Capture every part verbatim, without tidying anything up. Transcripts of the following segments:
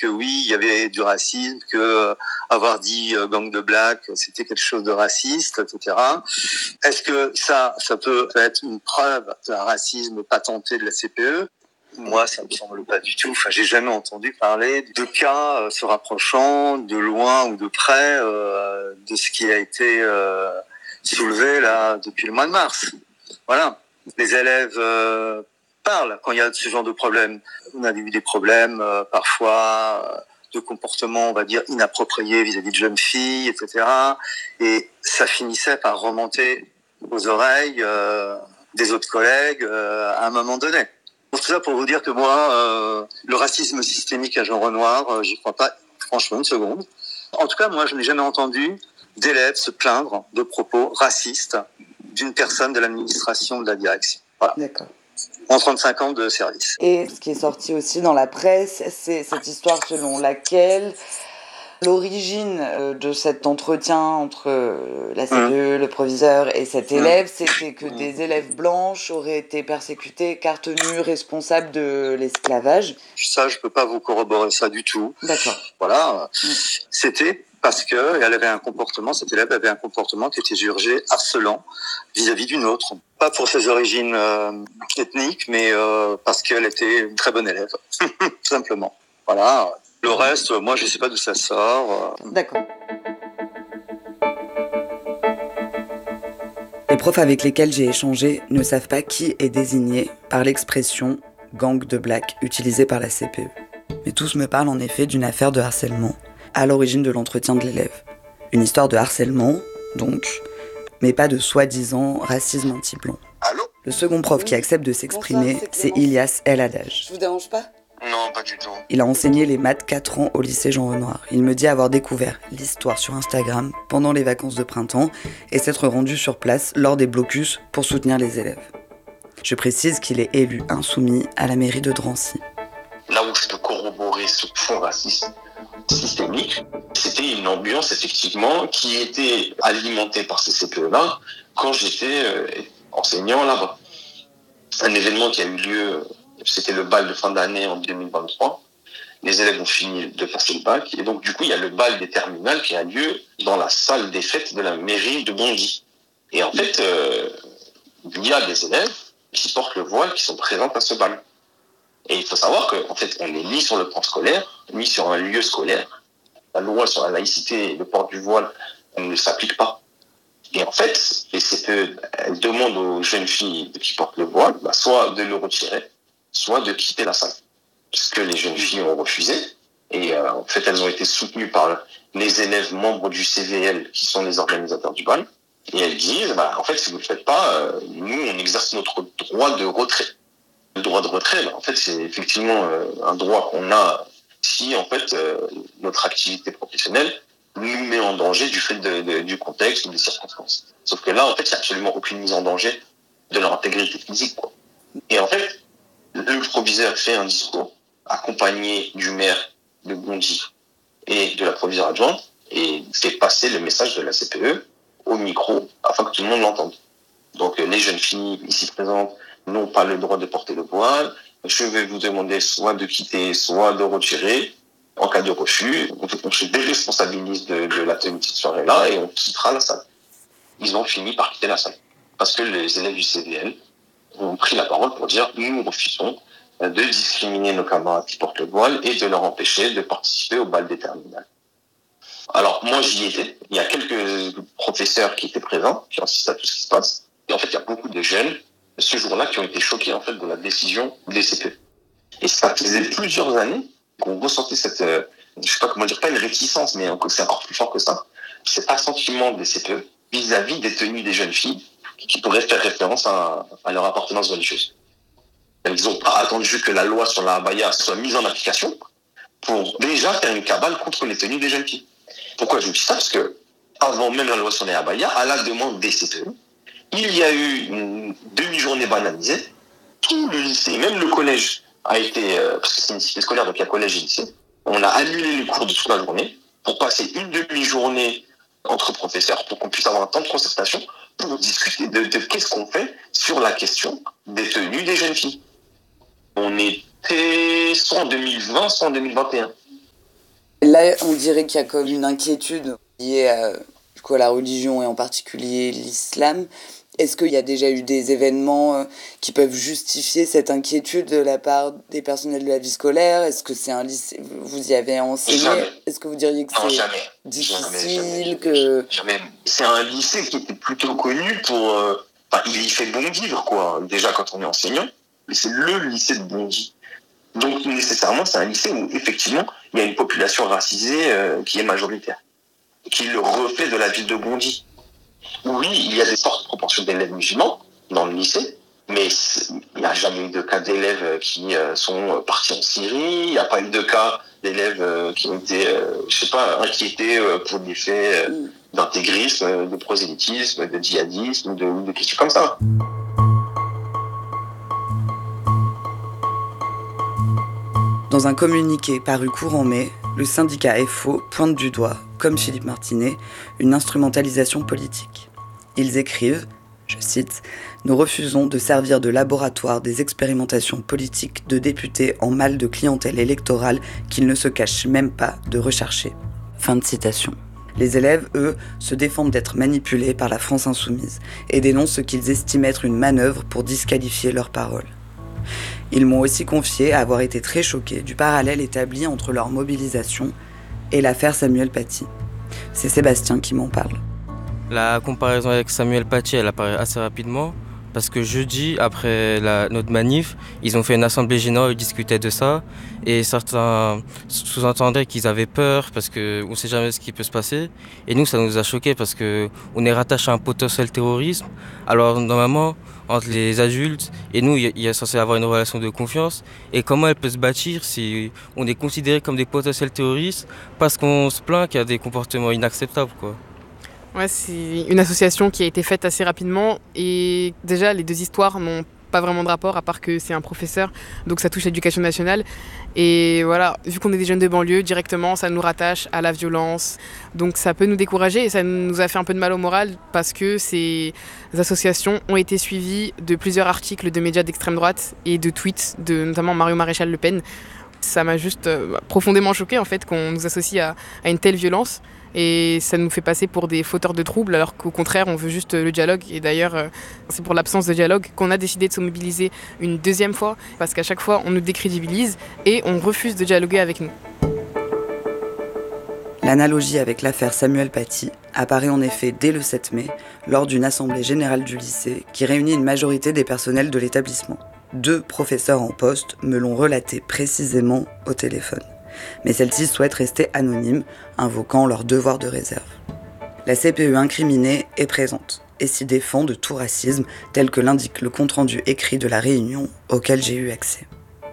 que oui, il y avait du racisme, que euh, avoir dit euh, gang de black, c'était quelque chose de raciste, et cetera. Est-ce que ça, ça peut être une preuve d'un racisme patenté de la C P E ? Moi, ça me semble pas du tout. Enfin, j'ai jamais entendu parler de cas euh, se rapprochant de loin ou de près euh, de ce qui a été euh, soulevé là depuis le mois de mars. Voilà. Les élèves euh, parlent quand il y a ce genre de problème. On a eu des problèmes euh, parfois euh, de comportement, on va dire, inapproprié vis-à-vis de jeunes filles, et cetera. Et ça finissait par remonter aux oreilles euh, des autres collègues euh, à un moment donné. Pour tout ça, pour vous dire que moi, euh, le racisme systémique à Jean Renoir, euh, j'y crois pas franchement une seconde. En tout cas, moi, je n'ai jamais entendu d'élèves se plaindre de propos racistes d'une personne de l'administration de la direction. Voilà. D'accord. En trente-cinq ans de service. Et ce qui est sorti aussi dans la presse, c'est cette histoire selon laquelle l'origine de cet entretien entre la C P E, mmh. le proviseur et cet élève, mmh. c'était que mmh. des élèves blanches auraient été persécutés car tenus responsables de l'esclavage. Ça, je peux pas vous corroborer ça du tout. D'accord. Voilà. Mmh. C'était parce que elle avait un comportement, cet élève avait un comportement qui était jugé harcelant vis-à-vis d'une autre. Pas pour ses origines euh, ethniques, mais euh, parce qu'elle était une très bonne élève, tout simplement. Voilà. Le reste, moi, je sais pas d'où ça sort. D'accord. Les profs avec lesquels j'ai échangé ne savent pas qui est désigné par l'expression « gang de black » utilisée par la C P E. Mais tous me parlent en effet d'une affaire de harcèlement à l'origine de l'entretien de l'élève. Une histoire de harcèlement, donc, mais pas de soi-disant racisme anti-blanc. Allô ? Le second prof oui. qui accepte de s'exprimer, Bonsoir, c'est, c'est Ilyas El Hadaj. Je vous dérange pas ? Non, pas du tout. Il a enseigné les maths quatre ans au lycée Jean Renoir. Il me dit avoir découvert l'histoire sur Instagram pendant les vacances de printemps et s'être rendu sur place lors des blocus pour soutenir les élèves. Je précise qu'il est élu insoumis à la mairie de Drancy. Là où je peux corroborer ce fond raciste systémique, c'était une ambiance effectivement qui était alimentée par ces C P E-là quand j'étais euh, enseignant là-bas. Un événement qui a eu lieu, c'était le bal de fin d'année en deux mille vingt-trois. Les élèves ont fini de passer le bac et donc du coup il y a le bal des terminales qui a lieu dans la salle des fêtes de la mairie de Bondy. Et en fait, euh, il y a des élèves qui portent le voile qui sont présents à ce bal. Et il faut savoir qu'en fait, on est ni sur le plan scolaire, ni sur un lieu scolaire. La loi sur la laïcité et le port du voile ne s'applique pas. Et en fait, les C P E, elles demandent aux jeunes filles qui portent le voile, bah, soit de le retirer, soit de quitter la salle. Puisque les jeunes filles ont refusé. Et euh, en fait, elles ont été soutenues par les élèves membres du C V L, qui sont les organisateurs du bal. Et elles disent, bah, en fait, si vous ne le faites pas, euh, nous, on exerce notre droit de retrait. Le droit de retrait, bah, en fait, c'est effectivement euh, un droit qu'on a si, en fait, euh, notre activité professionnelle nous met en danger du fait de, de, du contexte ou des circonstances. Sauf que là, en fait, il n'y a absolument aucune mise en danger de leur intégrité physique, quoi. Et en fait, le proviseur fait un discours accompagné du maire de Bondy et de la proviseure adjointe et fait passer le message de la C P E au micro afin que tout le monde l'entende. Donc, les jeunes filles ici présentes n'ont pas le droit de porter le voile. Je vais vous demander soit de quitter, soit de retirer. En cas de refus, on se déresponsabilise de, de la tenue de cette soirée-là et on quittera la salle. Ils ont fini par quitter la salle. Parce que les élèves du C V L ont pris la parole pour dire « nous refusons de discriminer nos camarades qui portent le voile et de leur empêcher de participer au bal des terminales ». Alors, moi, j'y étais. Il y a quelques professeurs qui étaient présents, qui assistent à tout ce qui se passe. Et en fait, il y a beaucoup de jeunes, ce jour-là, qui ont été choqués, en fait, de la décision des C P E. Et ça faisait plusieurs années qu'on ressentait cette, euh, je sais pas comment dire, pas une réticence, mais c'est encore plus fort que ça, cet assentiment des C P E vis-à-vis des tenues des jeunes filles qui pourraient faire référence à, à leur appartenance religieuse. Ils n'ont pas attendu que la loi sur la abaya soit mise en application pour déjà faire une cabale contre les tenues des jeunes filles. Pourquoi je vous dis ça ? Parce que, avant même la loi sur les abayas, à la demande des C P E, il y a eu une demi-journée banalisée. Tout le lycée, même le collège, a été, euh, parce que c'est une cité scolaire, donc il y a collège et lycée. On a annulé les cours de toute la journée pour passer une demi-journée entre professeurs pour qu'on puisse avoir un temps de concertation pour discuter de, de qu'est-ce qu'on fait sur la question des tenues des jeunes filles. On était soit en deux mille vingt, soit en deux mille vingt et un. Là, on dirait qu'il y a comme une inquiétude liée à, du coup, à la religion et en particulier l'islam. Est-ce qu'il y a déjà eu des événements qui peuvent justifier cette inquiétude de la part des personnels de la vie scolaire ? Est-ce que c'est un lycée, vous y avez enseigné ? Jamais. Est-ce que vous diriez que non, c'est jamais. difficile jamais, jamais, que... jamais. C'est un lycée qui était plutôt connu pour... Euh, enfin, il y fait bon vivre, quoi. Déjà, quand on est enseignant, mais c'est le lycée de Bondy. Donc, nécessairement, c'est un lycée où, effectivement, il y a une population racisée euh, qui est majoritaire, qui est le reflet de la ville de Bondy. Oui, il y a des fortes proportions d'élèves musulmans dans le lycée, mais il n'y a jamais eu de cas d'élèves qui euh, sont partis en Syrie, il n'y a pas eu de cas d'élèves euh, qui ont été, euh, je sais pas, inquiétés euh, pour des faits euh, d'intégrisme, de prosélytisme, de djihadisme, de, de questions comme ça. Dans un communiqué paru courant mai, le syndicat F O pointe du doigt, comme Philippe Martinet, une instrumentalisation politique. Ils écrivent, je cite, « Nous refusons de servir de laboratoire des expérimentations politiques de députés en mal de clientèle électorale qu'ils ne se cachent même pas de rechercher. » Fin de citation. Les élèves, eux, se défendent d'être manipulés par la France insoumise et dénoncent ce qu'ils estiment être une manœuvre pour disqualifier leurs paroles. Ils m'ont aussi confié avoir été très choqués du parallèle établi entre leur mobilisation et l'affaire Samuel Paty. C'est Sébastien qui m'en parle. La comparaison avec Samuel Paty, elle apparaît assez rapidement parce que jeudi, après la, notre manif, ils ont fait une assemblée générale où ils discutaient de ça et certains sous-entendaient qu'ils avaient peur parce qu'on ne sait jamais ce qui peut se passer. Et nous, ça nous a choqués parce qu'on est rattaché à un potentiel terrorisme. Alors normalement, entre les adultes et nous, il y a censé avoir une relation de confiance. Et comment elle peut se bâtir si on est considéré comme des potentiels terroristes parce qu'on se plaint qu'il y a des comportements inacceptables, quoi. Ouais, c'est une association qui a été faite assez rapidement et déjà les deux histoires n'ont pas vraiment de rapport à part que c'est un professeur, donc ça touche l'éducation nationale. Et voilà, vu qu'on est des jeunes de banlieue, directement ça nous rattache à la violence, donc ça peut nous décourager et ça nous a fait un peu de mal au moral parce que ces associations ont été suivies de plusieurs articles de médias d'extrême droite et de tweets de notamment Mario Maréchal Le Pen. Ça m'a juste euh, profondément choqué en fait qu'on nous associe à, à une telle violence. Et ça nous fait passer pour des fauteurs de troubles alors qu'au contraire on veut juste le dialogue. Et d'ailleurs c'est pour l'absence de dialogue qu'on a décidé de se mobiliser une deuxième fois parce qu'à chaque fois on nous décrédibilise et on refuse de dialoguer avec nous. L'analogie avec l'affaire Samuel Paty apparaît en effet dès le sept mai lors d'une assemblée générale du lycée qui réunit une majorité des personnels de l'établissement. Deux professeurs en poste me l'ont relaté précisément au téléphone. Mais celles-ci souhaitent rester anonymes, invoquant leur devoir de réserve. La C P E incriminée est présente et s'y défend de tout racisme, tel que l'indique le compte-rendu écrit de la réunion auquel j'ai eu accès.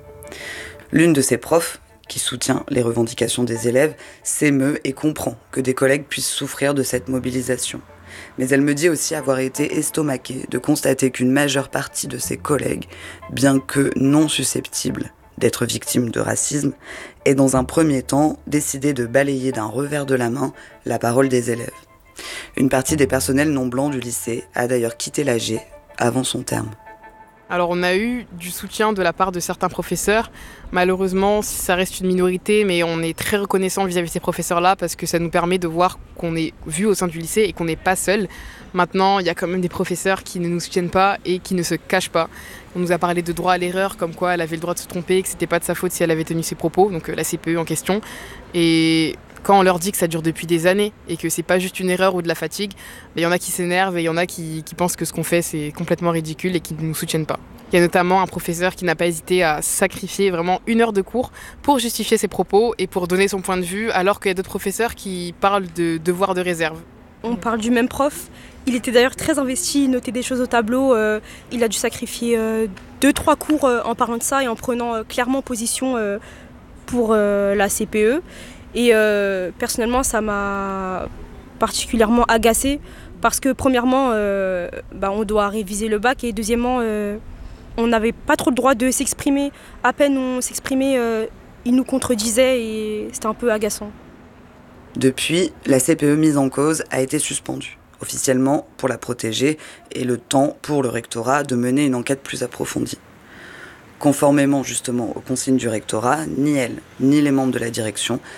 L'une de ses profs, qui soutient les revendications des élèves, s'émeut et comprend que des collègues puissent souffrir de cette mobilisation. Mais elle me dit aussi avoir été estomaquée de constater qu'une majeure partie de ses collègues, bien que non susceptibles d'être victime de racisme, et dans un premier temps décidé de balayer d'un revers de la main la parole des élèves. Une partie des personnels non blancs du lycée a d'ailleurs quitté l'A G avant son terme. Alors on a eu du soutien de la part de certains professeurs. Malheureusement, ça reste une minorité, mais on est très reconnaissant vis-à-vis de ces professeurs-là parce que ça nous permet de voir qu'on est vu au sein du lycée et qu'on n'est pas seul. Maintenant, il y a quand même des professeurs qui ne nous soutiennent pas et qui ne se cachent pas. On nous a parlé de droit à l'erreur, comme quoi elle avait le droit de se tromper, que c'était pas de sa faute si elle avait tenu ses propos, donc la C P E en question. Et quand on leur dit que ça dure depuis des années et que c'est pas juste une erreur ou de la fatigue, il y en a qui s'énervent et il y en a qui, qui pensent que ce qu'on fait c'est complètement ridicule et qui ne nous soutiennent pas. Il y a notamment un professeur qui n'a pas hésité à sacrifier vraiment une heure de cours pour justifier ses propos et pour donner son point de vue, alors qu'il y a d'autres professeurs qui parlent de devoir de réserve. On parle du même prof. Il était d'ailleurs très investi, il notait des choses au tableau. Euh, il a dû sacrifier euh, deux, trois cours euh, en parlant de ça et en prenant euh, clairement position euh, pour euh, la C P E. Et euh, personnellement, ça m'a particulièrement agacée parce que premièrement, euh, bah, on doit réviser le bac et deuxièmement, euh, on n'avait pas trop le droit de s'exprimer. À peine on s'exprimait, euh, il nous contredisait et c'était un peu agaçant. Depuis, la C P E mise en cause a été suspendue, officiellement pour la protéger et le temps pour le rectorat de mener une enquête plus approfondie. Conformément justement aux consignes du rectorat, ni elle, ni les membres de la direction